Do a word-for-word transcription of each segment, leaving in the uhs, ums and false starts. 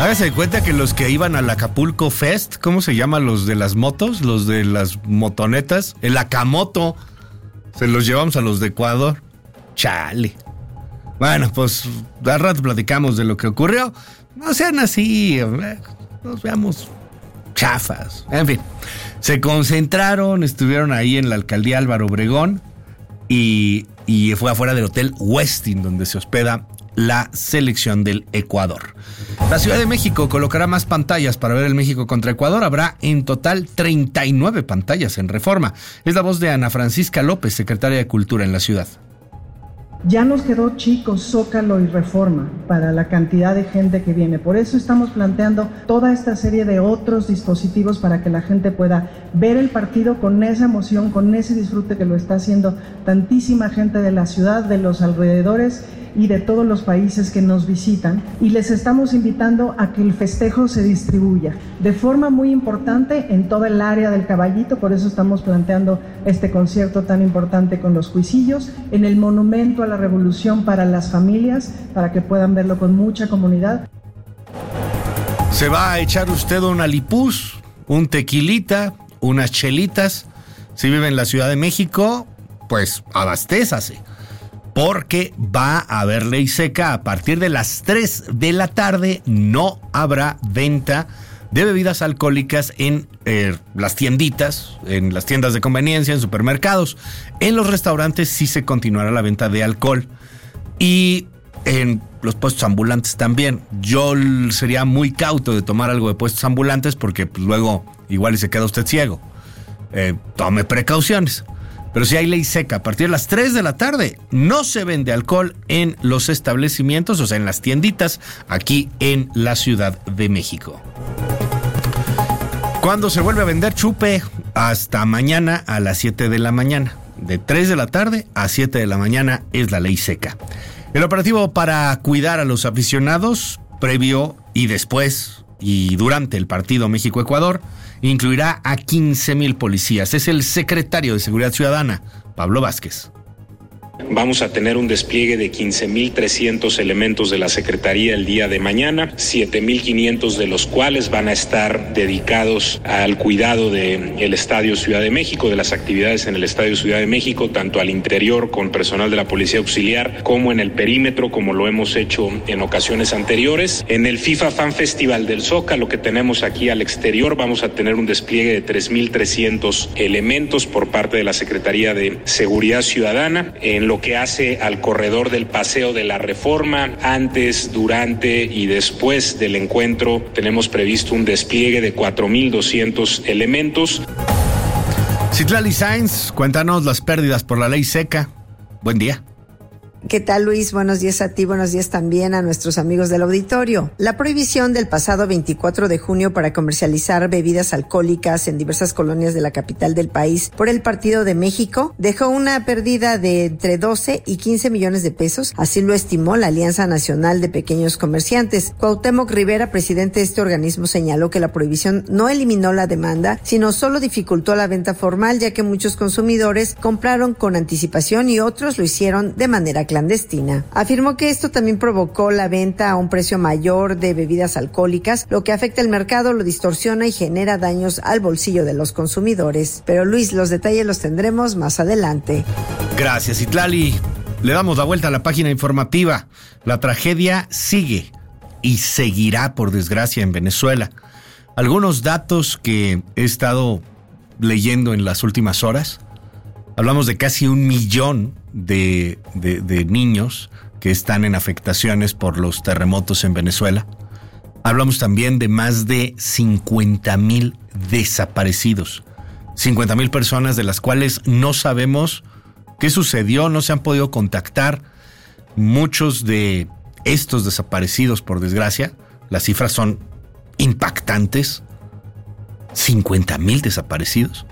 Hágase de cuenta que los que iban al Acapulco Fest, ¿cómo se llaman los de las motos? Los de las motonetas, el Acamoto, se los llevamos a los de Ecuador. Chale. Bueno, pues al rato platicamos de lo que ocurrió. No sean así, nos veamos chafas. En fin, se concentraron, estuvieron ahí en la alcaldía Álvaro Obregón y, y fue afuera del Hotel Westin, donde se hospeda la selección del Ecuador. La Ciudad de México colocará más pantallas para ver el México contra Ecuador. Habrá en total treinta y nueve pantallas en Reforma. Es la voz de Ana Francisca López, secretaria de Cultura en la ciudad. Ya nos quedó chico Zócalo y Reforma para la cantidad de gente que viene. Por eso estamos planteando toda esta serie de otros dispositivos para que la gente pueda ver el partido con esa emoción, con ese disfrute que lo está haciendo tantísima gente de la ciudad, de los alrededores y de todos los países que nos visitan. Y les estamos invitando a que el festejo se distribuya de forma muy importante en toda el área del Caballito. Por eso estamos planteando este concierto tan importante con los Cuisillos, en el Monumento a la Revolución para las familias, para que puedan verlo con mucha comunidad. ¿Se va a echar usted una lipús, un tequilita, unas chelitas? Si vive en la Ciudad de México, pues abastézase, porque va a haber ley seca. A partir de las tres de la tarde no habrá venta de bebidas alcohólicas en eh, las tienditas, en las tiendas de conveniencia, en supermercados. En los restaurantes sí se continuará la venta de alcohol. Y en los puestos ambulantes también. Yo sería muy cauto de tomar algo de puestos ambulantes porque pues, luego igual y se queda usted ciego. Eh, tome precauciones. Pero si hay ley seca, a partir de las tres de la tarde no se vende alcohol en los establecimientos, o sea, en las tienditas, aquí en la Ciudad de México. ¿Cuándo se vuelve a vender chupe? Hasta mañana a las siete de la mañana. De tres de la tarde a siete de la mañana es la ley seca. El operativo para cuidar a los aficionados, previo y después y durante el partido México-Ecuador, incluirá a quince mil policías. Es el secretario de Seguridad Ciudadana, Pablo Vázquez. Vamos a tener un despliegue de quince mil trescientos elementos de la Secretaría el día de mañana, siete mil quinientos de los cuales van a estar dedicados al cuidado del Estadio Ciudad de México, de las actividades en el Estadio Ciudad de México, tanto al interior con personal de la Policía Auxiliar como en el perímetro, como lo hemos hecho en ocasiones anteriores. En el FIFA Fan Festival del Zócalo que tenemos aquí al exterior, vamos a tener un despliegue de tres mil trescientos elementos por parte de la Secretaría de Seguridad Ciudadana. En lo que hace al corredor del Paseo de la Reforma, antes, durante y después del encuentro, tenemos previsto un despliegue de cuatro mil doscientos elementos. Citlali Sáenz, cuéntanos las pérdidas por la ley seca. Buen día. ¿Qué tal, Luis? Buenos días a ti, buenos días también a nuestros amigos del auditorio. La prohibición del pasado veinticuatro de junio para comercializar bebidas alcohólicas en diversas colonias de la capital del país por el Partido de México dejó una pérdida de entre doce y quince millones de pesos, así lo estimó la Alianza Nacional de Pequeños Comerciantes. Cuauhtémoc Rivera, presidente de este organismo, señaló que la prohibición no eliminó la demanda, sino solo dificultó la venta formal, ya que muchos consumidores compraron con anticipación y otros lo hicieron de manera clandestina. Afirmó que esto también provocó la venta a un precio mayor de bebidas alcohólicas, lo que afecta al mercado, lo distorsiona y genera daños al bolsillo de los consumidores. Pero Luis, los detalles los tendremos más adelante. Gracias, Citlali. Le damos la vuelta a la página informativa. La tragedia sigue y seguirá, por desgracia, en Venezuela. Algunos datos que he estado leyendo en las últimas horas. Hablamos de casi un millón de, de, de niños que están en afectaciones por los terremotos en Venezuela. Hablamos también de más de cincuenta mil desaparecidos. cincuenta mil personas de las cuales no sabemos qué sucedió, no se han podido contactar. Muchos de estos desaparecidos, por desgracia, las cifras son impactantes. cincuenta mil desaparecidos.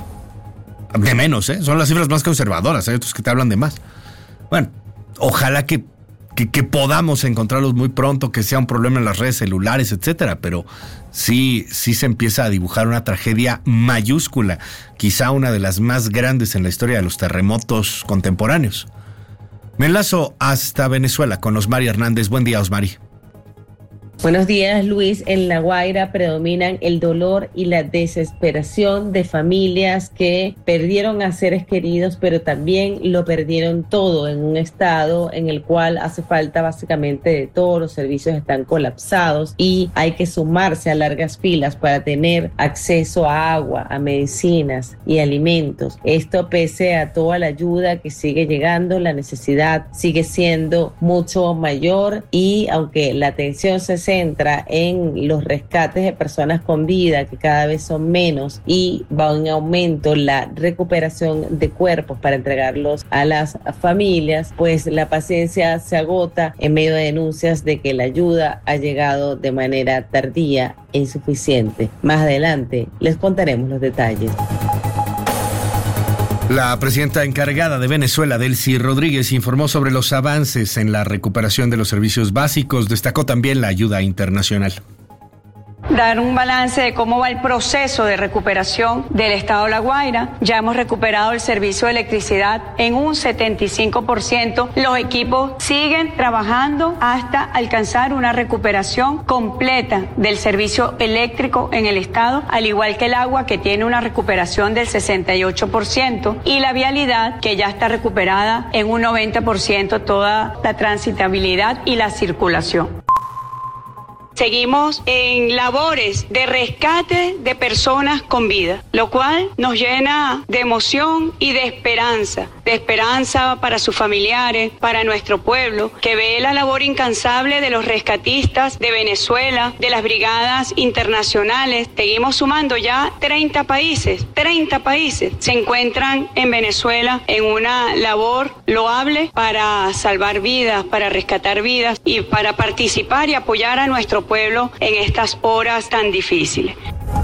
De menos, ¿eh? Son las cifras más conservadoras, hay otros que te hablan de más. Bueno, ojalá que, que, que podamos encontrarlos muy pronto, que sea un problema en las redes celulares, etcétera, pero sí, sí se empieza a dibujar una tragedia mayúscula, quizá una de las más grandes en la historia de los terremotos contemporáneos. Me enlazo hasta Venezuela con Osmari Hernández. Buen día, Osmari. Buenos días, Luis. En La Guaira predominan el dolor y la desesperación de familias que perdieron a seres queridos, pero también lo perdieron todo en un estado en el cual hace falta básicamente de todo. Los servicios están colapsados y hay que sumarse a largas filas para tener acceso a agua, a medicinas y alimentos. Esto pese a toda la ayuda que sigue llegando, la necesidad sigue siendo mucho mayor y aunque la atención se centra en los rescates de personas con vida, que cada vez son menos, y va en aumento la recuperación de cuerpos para entregarlos a las familias, pues la paciencia se agota en medio de denuncias de que la ayuda ha llegado de manera tardía e insuficiente. Más adelante les contaremos los detalles. La presidenta encargada de Venezuela, Delcy Rodríguez, informó sobre los avances en la recuperación de los servicios básicos. Destacó también la ayuda internacional. Dar un balance de cómo va el proceso de recuperación del estado de La Guaira. Ya hemos recuperado el servicio de electricidad en un setenta y cinco por ciento. Los equipos siguen trabajando hasta alcanzar una recuperación completa del servicio eléctrico en el estado, al igual que el agua, que tiene una recuperación del sesenta y ocho por ciento, y la vialidad, que ya está recuperada en un noventa por ciento, toda la transitabilidad y la circulación. Seguimos en labores de rescate de personas con vida, lo cual nos llena de emoción y de esperanza, de esperanza para sus familiares, para nuestro pueblo, que ve la labor incansable de los rescatistas de Venezuela, de las brigadas internacionales. Seguimos sumando ya treinta países, treinta países se encuentran en Venezuela en una labor loable para salvar vidas, para rescatar vidas y para participar y apoyar a nuestro pueblo en estas horas tan difíciles.